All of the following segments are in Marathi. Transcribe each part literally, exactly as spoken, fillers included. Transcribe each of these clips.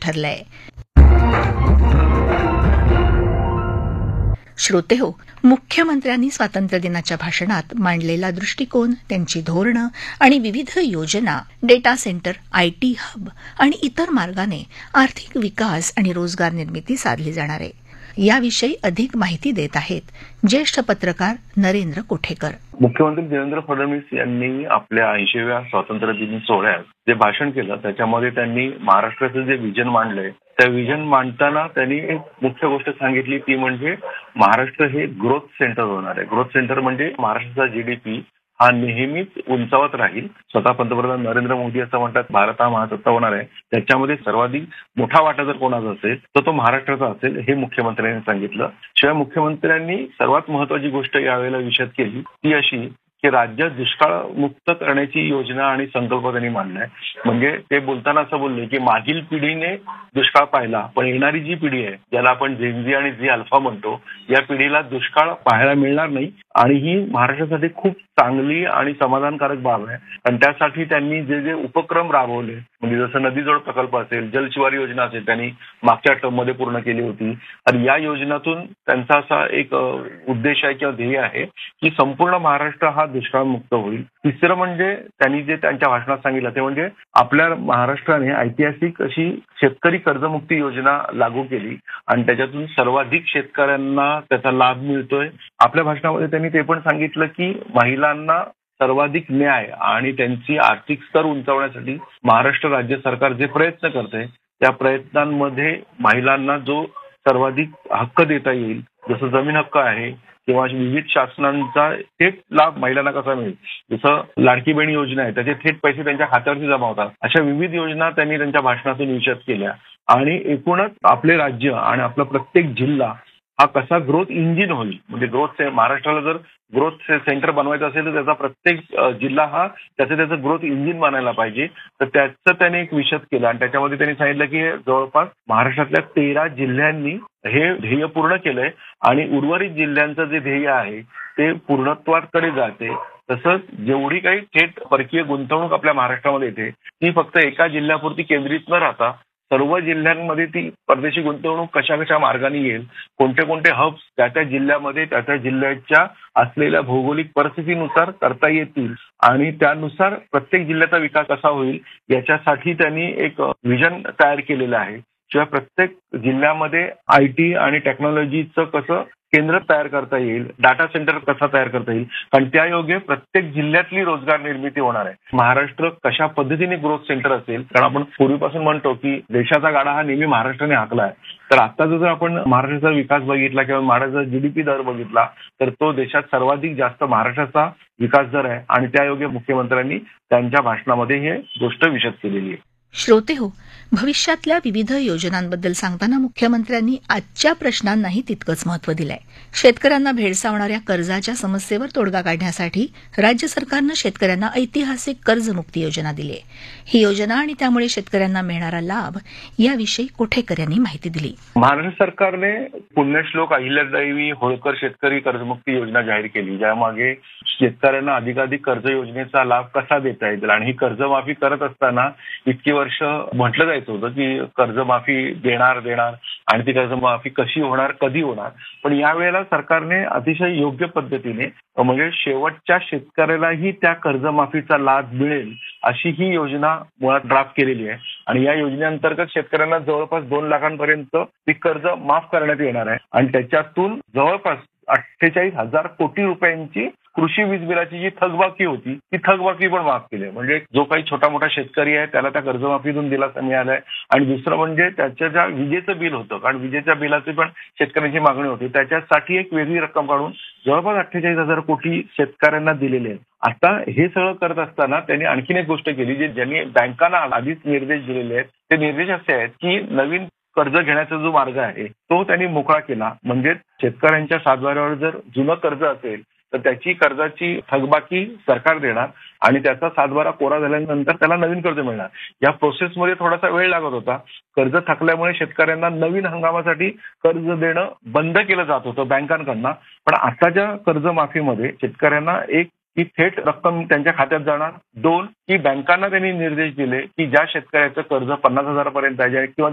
ठरलंय. श्रोते हो, मुख्यमंत्र्यांनी स्वातंत्र्य दिनाच्या भाषणात मांडलेला दृष्टिकोन, त्यांची धोरणं आणि विविध योजना, डेटा सेंटर, आयटी हब आणि इतर मार्गाने आर्थिक विकास आणि रोजगार निर्मिती साधली जाणार आहे, याविषयी अधिक माहिती देत आहेत ज्येष्ठ पत्रकार नरेंद्र कोठेकर. मुख्यमंत्री देवेंद्र फडणवीस यांनी आपल्या ऐंशीव्या स्वातंत्र्य दिन सोहळ्यात जे भाषण केलं त्याच्यामध्ये त्यांनी महाराष्ट्राचं जे विजन मांडलंय, त्या विजन मांडताना त्यांनी एक मुख्य गोष्ट सांगितली, ती म्हणजे महाराष्ट्र हे ग्रोथ सेंटर होणार आहे. ग्रोथ सेंटर म्हणजे महाराष्ट्राचा जीडीपी हा नेहमीच उंचावत राहील. स्वतः पंतप्रधान नरेंद्र मोदी असं म्हणतात, भारत हा महासत्ता होणार आहे, त्याच्यामध्ये सर्वाधिक मोठा वाटा जर कोणाचा असेल तर तो महाराष्ट्राचा असेल, हे मुख्यमंत्र्यांनी सांगितलं. शिवाय मुख्यमंत्र्यांनी सर्वात महत्वाची गोष्ट यावेळेला विषद केली ती अशी की राज्य दुष्काळ मुक्त करण्याची योजना आणि संकल्प त्यांनी मांडलाय. म्हणजे ते बोलताना असं बोलले की मागील पिढीने दुष्काळ पाहिला, पण येणारी जी पिढी आहे, ज्याला आपण झेनझी आणि झी अल्फा म्हणतो, या पिढीला दुष्काळ पाहायला मिळणार नाही. आणि ही महाराष्ट्रासाठी खूप चांगली आणि समाधानकारक बाब आहे. आणि त्यासाठी त्यांनी जे जे उपक्रम राबवले, म्हणजे जसं नदीजोड प्रकल्प असेल, जलशिवार योजना असेल, त्यांनी मागच्या टर्म मध्ये पूर्ण केली होती. आणि या योजनातून त्यांचा असा एक उद्देश आहे किंवा ध्येय आहे की संपूर्ण महाराष्ट्र हा दुष्काळ मुक्त होईल. तिसरं म्हणजे त्यांनी जे त्यांच्या भाषणात सांगितलं ते म्हणजे आपल्या महाराष्ट्राने ऐतिहासिक अशी शेतकरी कर्जमुक्ती योजना लागू केली आणि त्याच्यातून सर्वाधिक शेतकऱ्यांना त्याचा लाभ मिळतोय. आपल्या भाषणामध्ये त्यांनी ते पण सांगितलं की महिलांना सर्वाधिक न्याय आणि त्यांची आर्थिक स्तर उंचावण्यासाठी महाराष्ट्र राज्य सरकार जे प्रयत्न करते, त्या प्रयत्नांमध्ये महिलांना जो सर्वाधिक हक्क देता येईल, जसं जमीन हक्क आहे किंवा विविध शासनांचा थेट लाभ महिलांना कसा मिळेल, जसं लाडकी बहीण योजना आहे, त्याचे थेट पैसे त्यांच्या खात्यावरती जमा होतात, अशा विविध योजना त्यांनी त्यांच्या भाषणातून विशद केल्या. आणि एकूणच आपले राज्य आणि आपला प्रत्येक जिल्हा हा कसा ग्रोथ इंजिन होईल, म्हणजे ग्रोथ महाराष्ट्राला जर ग्रोथ सेंटर बनवायचं असेल तर त्याचा प्रत्येक जिल्हा हा त्याचं त्याचं ग्रोथ इंजिन बनायला पाहिजे. तर त्याचं त्याने एक विशद केला आणि त्याच्यामध्ये त्यांनी सांगितलं की जवळपास महाराष्ट्रातल्या तेरा जिल्ह्यांनी हे ध्येय पूर्ण केलंय आणि उर्वरित जिल्ह्यांचं जे ध्येय आहे ते पूर्णत्वाकडे जाते. तसंच जेवढी काही थेट परकीय गुंतवणूक आपल्या महाराष्ट्रामध्ये येते ती फक्त एका जिल्ह्यापुरती केंद्रित न राहता सर्व जिल्ह्यांमध्ये ती परदेशी गुंतवणूक कशा कशा मार्गाने येईल, कोणते कोणते हब्स त्या त्या जिल्ह्यामध्ये त्या त्या जिल्ह्याच्या असलेल्या भौगोलिक परिस्थितीनुसार करता येतील आणि त्यानुसार प्रत्येक जिल्ह्याचा विकास कसा होईल याच्यासाठी त्यांनी एक विजन तयार केलेलं आहे. शिवाय प्रत्येक जिल्ह्यामध्ये आयटी आणि टेक्नॉलॉजीचं कसं केंद्र तयार करता येईल, डाटा सेंटर कसा तयार करता येईल, आणि त्या योगे प्रत्येक जिल्ह्यातली रोजगार निर्मिती होणार आहे. महाराष्ट्र कशा पद्धतीने ग्रोथ सेंटर असेल, कारण आपण पूर्वीपासून म्हणतो की देशाचा गाडा हा नेहमी महाराष्ट्राने हाकला आहे. तर आताचा जर आपण महाराष्ट्राचा विकास बघितला किंवा महाराष्ट्राचा जीडीपी दर बघितला तर तो देशात सर्वाधिक जास्त महाराष्ट्राचा विकास दर आहे आणि त्या योगे मुख्यमंत्र्यांनी त्यांच्या भाषणामध्ये ही गोष्ट विशद केलेली आहे. श्रोते हो, भविष्यातल्या विविध योजनांबद्दल सांगताना मुख्यमंत्र्यांनी आजच्या प्रश्नांनाही तितकंच महत्त्व दिलंय. शेतकऱ्यांना भेडसावणाऱ्या कर्जाच्या समस्येवर तोडगा काढण्यासाठी राज्य सरकारनं शेतकऱ्यांना ऐतिहासिक कर्जमुक्ती योजना दिली आहे. ही योजना आणि त्यामुळे शेतकऱ्यांना मिळणारा लाभ याविषयी कोठेकर यांनी माहिती दिली. महाराष्ट्र सरकारने पुण्यश्लोक अहिल्यादेवी होळकर शेतकरी कर्जमुक्ती योजना जाहीर केली, ज्यामागे शेतकऱ्यांना अधिकाधिक कर्ज योजनेचा लाभ कसा देता येईल. आणि ही कर्जमाफी करत असताना इतकी वर्ष म्हटलं जायचं होतं की कर्जमाफी देणार देणार आणि ती कर्जमाफी कशी होणार, कधी होणार. पण यावेळेला सरकारने अतिशय योग्य पद्धतीने म्हणजे शेवटच्या शेतकऱ्यालाही त्या कर्जमाफीचा लाभ मिळेल अशी ही योजना मुळात ड्राफ्ट केलेली आहे. आणि या योजनेअंतर्गत शेतकऱ्यांना जवळपास दोन लाखांपर्यंत पीक कर्ज माफ करण्यात येणार आहे आणि त्याच्यातून जवळपास अठ्ठेचाळीस हजार कोटी रुपयांची कृषी वीज बिलाची जी थकबाकी होती ती थकबाकी पण माफ केली. म्हणजे जो काही छोटा मोठा शेतकरी आहे त्याला त्या कर्जमाफीतून दिलासा मिळालाय. आणि दुसरं म्हणजे त्याच्या ज्या विजेचं बिल होतं, कारण विजेच्या बिलाची पण शेतकऱ्यांची मागणी होती, त्याच्यासाठी एक वेगळी रक्कम काढून जवळपास अठ्ठेचाळीस हजार कोटी शेतकऱ्यांना दिलेले आहेत. आता हे सगळं करत असताना त्यांनी आणखीन एक गोष्ट केली, जे ज्यांनी बँकांना आधीच निर्देश दिलेले आहेत. ते निर्देश असे आहेत की नवीन कर्ज घेण्याचा जो मार्ग आहे तो त्यांनी मोकळा केला. म्हणजे शेतकऱ्यांच्या सातबाऱ्यावर जर जुनं कर्ज असेल तर त्याची कर्जाची थकबाकी सरकार देणार आणि त्याचा सातबारा कोरा झाल्यानंतर त्याला नवीन कर्ज मिळणार. या प्रोसेसमध्ये थोडासा वेळ लागत होता. कर्ज थकल्यामुळे शेतकऱ्यांना नवीन हंगामासाठी कर्ज देणं बंद केलं जात होतं बँकांकडनं. पण आताच्या कर्जमाफीमध्ये शेतकऱ्यांना एक की थेट रक्कम त्यांच्या खात्यात जाणार, दोन की बँकांना त्यांनी निर्देश दिले की ज्या शेतकऱ्याचं कर्ज पन्नास हजारापर्यंत आहे किंवा ज्यांनी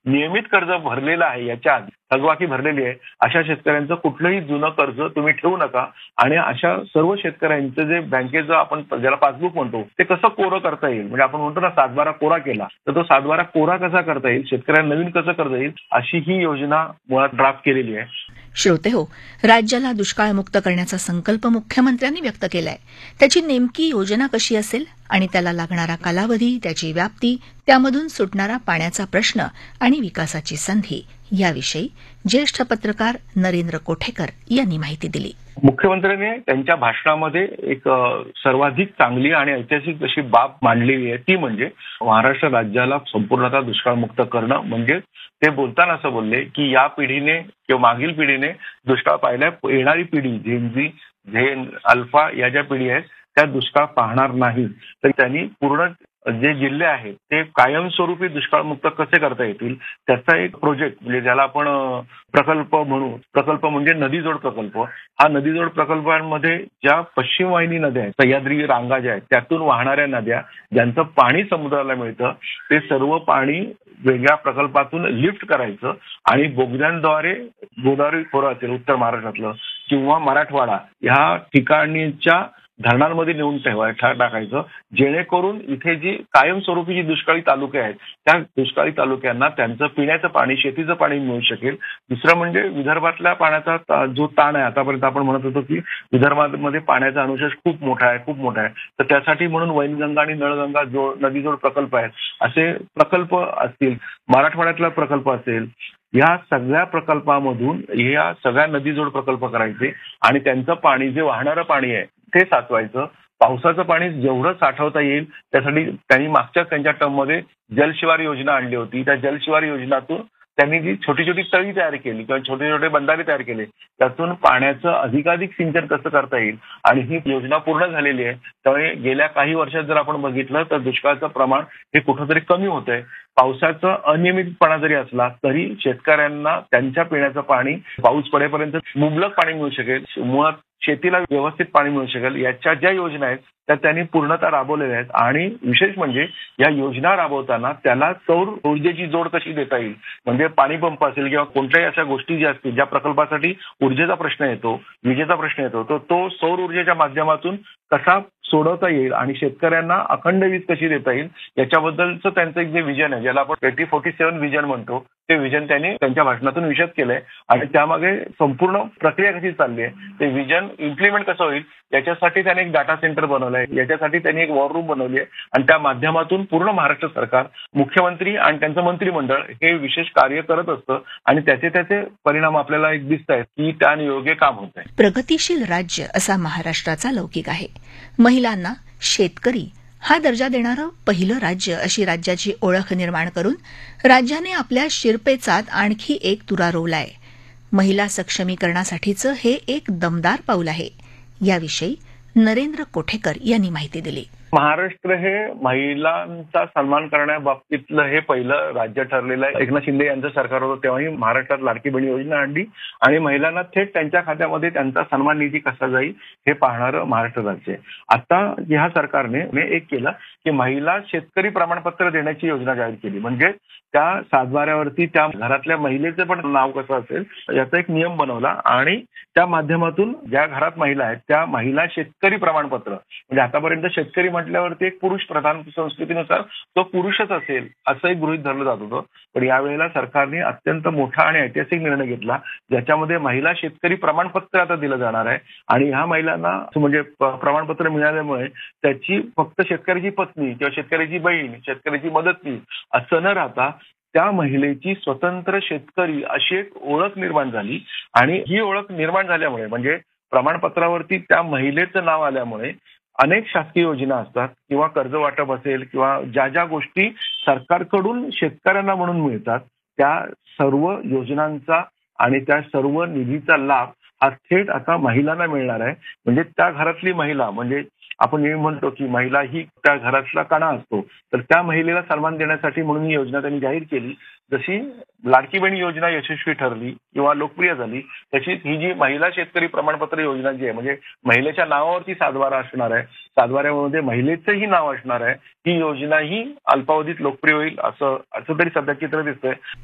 नियमित कर्ज भरलेलं आहे, याच्या आधी थकबाकी भरलेली आहे, अशा शेतकऱ्यांचं कुठलंही जुनं कर्ज तुम्ही ठेवू नका. आणि अशा सर्व शेतकऱ्यांचं जे बँकेचं आपण ज्याला पासबुक म्हणतो ते कसं कोरं करता येईल, म्हणजे आपण म्हणतो ना सातबारा कोरा केला, तर तो सातबारा कोरा कसा करता येईल, शेतकऱ्यांना नवीन कसं करता येईल, अशी ही योजना मुळात ड्राफ्ट केलेली आहे. श्रोते हो, राज्याला दुष्काळमुक्त करण्याचा संकल्प मुख्यमंत्र्यांनी व्यक्त केलाय. त्याची नेमकी योजना कशी असेल आणि त्याला लागणारा कालावधी, त्याची व्याप्ती, त्यामधून सुटणारा पाण्याचा प्रश्न आणि विकासाची संधी याविषयी ज्येष्ठ पत्रकार नरेंद्र कोठेकर यांनी माहिती दिली. मुख्यमंत्र्यांनी त्यांच्या भाषणामध्ये एक सर्वाधिक चांगली आणि ऐतिहासिक अशी बाब मांडलेली आहे, ती म्हणजे महाराष्ट्र राज्याला संपूर्णतः दुष्काळमुक्त करणं. म्हणजे ते बोलताना असं बोलले की या पिढीने किंवा मागील पिढीने दुष्काळ पाहिलाय, येणारी पिढी झेनझी, झेन, अल्फा या ज्या पिढी आहेत त्या दुष्काळ पाहणार नाही. तर त्यांनी पूर्ण जे जिल्हे आहेत ते कायमस्वरूपी दुष्काळमुक्त कसे करता येतील त्याचा एक प्रोजेक्ट, म्हणजे ज्याला आपण प्रकल्प म्हणू, प्रकल्प म्हणजे नदीजोड प्रकल्प. हा नदीजोड प्रकल्पांमध्ये ज्या पश्चिम वाहिनी नद्या आहेत, सह्याद्री रांगा ज्या आहेत, त्यातून वाहणाऱ्या नद्या ज्यांचं पाणी समुद्राला मिळतं ते सर्व पाणी वेगळ्या प्रकल्पातून लिफ्ट करायचं आणि बोगद्यांद्वारे गोदावरी खोरं असेल उत्तर महाराष्ट्रातलं किंवा मराठवाडा ह्या ठिकाणीच्या धरणांमध्ये नेऊन ठेवाय टाकायचं, जेणेकरून इथे जी कायमस्वरूपी जी दुष्काळी तालुके आहेत त्या दुष्काळी तालुक्यांना त्यांचं पिण्याचं पाणी, शेतीचं पाणी मिळू शकेल. दुसरं म्हणजे विदर्भातल्या पाण्याचा जो ताण आहे, आतापर्यंत आपण म्हणत होतो की विदर्भामध्ये पाण्याचा अनुशेष खूप मोठा आहे खूप मोठा आहे तर त्यासाठी म्हणून वैनगंगा आणि नळगंगा जो नदीजोड प्रकल्प आहेत, असे प्रकल्प असतील, मराठवाड्यातला प्रकल्प असेल, या सगळ्या प्रकल्पामधून या सगळ्या नदीजोड प्रकल्प करायचे आणि त्यांचं पाणी जे वाहणारं पाणी आहे ते साचवायचं. पावसाचं पाणी जेवढं साठवता येईल त्यासाठी त्यांनी मागच्याच त्यांच्या टर्ममध्ये जलशिवार योजना आणली होती. त्या जलशिवार योजनातून त्यांनी जी छोटी छोटी तळी तयार केली किंवा छोटे छोटे बंधारे तयार केले, त्यातून पाण्याचं अधिकाधिक सिंचन कसं करता येईल आणि ही योजना पूर्ण झालेली आहे. त्यामुळे गेल्या काही वर्षात जर आपण बघितलं तर दुष्काळाचं प्रमाण हे कुठंतरी कमी होत आहे. पावसाचा अनियमितपणा जरी असला तरी शेतकऱ्यांना त्यांच्या पिण्याचं पाणी पाऊस पडेपर्यंत मुबलक पाणी मिळू शकेल, मुळात शेतीला व्यवस्थित पाणी मिळू शकेल, याच्या ज्या योजना आहेत त्या त्यांनी पूर्णतः राबवलेल्या आहेत. आणि विशेष म्हणजे या योजना राबवताना त्याला सौर ऊर्जेची जोड कशी देता येईल, म्हणजे पाणी पंप असेल किंवा कोणत्याही अशा गोष्टी ज्या असतील ज्या प्रकल्पासाठी ऊर्जेचा प्रश्न येतो, विजेचा प्रश्न येतो, तो तो सौर ऊर्जेच्या माध्यमातून कसा सोडवता येईल आणि शेतकऱ्यांना अखंड वीज कशी देता येईल याच्याबद्दलचं त्यांचं एक जे विजन आहे, ज्याला आपण ट्वेंटी फोर्टी सेव्हन विजन म्हणतो, ते विजन त्यांनी त्यांच्या भाषणातून विशद केलंय. आणि त्यामागे संपूर्ण प्रक्रिया कशी चालली आहे, ते विजन इम्प्लिमेंट कसं होईल याच्यासाठी त्यांनी एक डाटा सेंटर बनवलंय, याच्यासाठी त्यांनी एक वॉर रूम बनवली आहे आणि त्या माध्यमातून पूर्ण महाराष्ट्र सरकार, मुख्यमंत्री आणि त्यांचं मंत्रिमंडळ हे विशेष कार्य करत असतं आणि त्याचे त्याचे परिणाम आपल्याला एक दिसत आहेत की त्या योग्य काम होत आहे. प्रगतीशील राज्य असा महाराष्ट्राचा लौकिक आहे. महिलांना शेतकरी हा दर्जा देणारं पहिलं राज्य अशी राज्याची ओळख निर्माण करून राज्याने आपल्या शिरपेचात आणखी एक तुरा रोवलाय. महिला सक्षमीकरणासाठीचं हे एक दमदार पाऊल आहे. याविषयी नरेंद्र कोठेकर यांनी माहिती दिली. महाराष्ट्र हे महिलांचा सन्मान करण्याबाबतीतलं हे पहिलं राज्य ठरलेलं आहे. एकनाथ शिंदे यांचं सरकार होतं तेव्हाही महाराष्ट्रात लाडकी बहीण योजना आणली आणि महिलांना थेट त्यांच्या खात्यामध्ये त्यांचा सन्मान निधी कसा जाईल हे पाहणारं महाराष्ट्र राज्य आहे. आता ह्या सरकारने एक केलं की महिला शेतकरी प्रमाणपत्र देण्याची योजना जाहीर केली. म्हणजे त्या सातबाऱ्यावरती त्या घरातल्या महिलेचं पण नाव कसं असेल याचा एक नियम बनवला आणि त्या माध्यमातून ज्या घरात महिला आहेत त्या महिला शेतकरी प्रमाणपत्र, म्हणजे आतापर्यंत शेतकरी म्हटल्यावरती एक पुरुष प्रधान संस्कृतीनुसार तो पुरुषच असेल असंही गृहीत धरलं जात होतं. पण यावेळेला सरकारने अत्यंत मोठा आणि ऐतिहासिक निर्णय घेतला ज्याच्यामध्ये महिला शेतकरी प्रमाणपत्र आता दिलं जाणार आहे. आणि ह्या महिलांना म्हणजे प्रमाणपत्र मिळाल्यामुळे त्याची फक्त शेतकऱ्याची पत्नी किंवा शेतकऱ्याची बहीण, शेतकऱ्याची मदतनीस असं न राहता त्या महिलेची स्वतंत्र शेतकरी अशी एक ओळख निर्माण झाली. आणि ही ओळख निर्माण झाल्यामुळे म्हणजे प्रमाणपत्रावरती त्या महिलेचं नाव आल्यामुळे अनेक शासकीय योजना असतात किंवा कर्ज वाटप असेल किंवा ज्या ज्या गोष्टी सरकारकडून शेतकऱ्यांना म्हणून मिळतात त्या सर्व योजनांचा आणि त्या सर्व निधीचा लाभ हा थेट आता महिलांना मिळणार आहे. म्हणजे त्या घरातली महिला, म्हणजे आपण नेहमी म्हणतो की महिला ही त्या घरातला कणा असतो, तर त्या महिलेला सन्मान देण्यासाठी म्हणून ही योजना त्यांनी जाहीर केली. जशी लाडकी बहीण योजना यशस्वी ठरली किंवा लोकप्रिय झाली तशीच ही जी महिला शेतकरी प्रमाणपत्र योजना जी आहे, म्हणजे महिलेच्या नावावरती सातबारा असणार आहे, सातबाऱ्यामध्ये महिलेचंही नाव असणार आहे, ही योजना ही अल्पावधीत लोकप्रिय होईल असं असं तरी सध्या चित्र दिसतंय.